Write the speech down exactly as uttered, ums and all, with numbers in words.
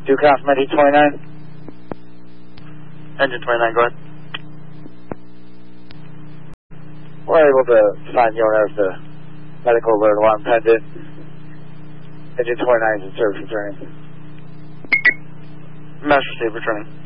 Do confirm engine twenty-nine. Engine twenty-nine, go ahead. We're able to find the owner of the medical alert alarm pendant. Engine twenty-nine is in service returning. Master Steve returning.